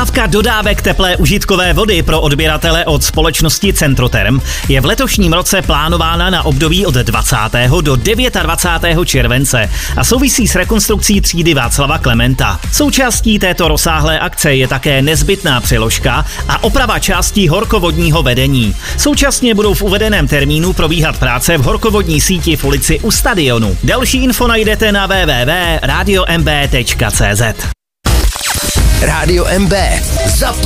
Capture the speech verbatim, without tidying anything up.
Dodávka dodávek teplé užitkové vody pro odběratele od společnosti Centroterm je v letošním roce plánována na období od dvacátého do dvacátého devátého července a souvisí s rekonstrukcí třídy Václava Klementa. Součástí této rozsáhlé akce je také nezbytná přeložka a oprava částí horkovodního vedení. Současně budou v uvedeném termínu probíhat práce v horkovodní síti v ulici u stadionu. Další info najdete na w w w tečka radio m b tečka c z. Rádio M B. Zapl-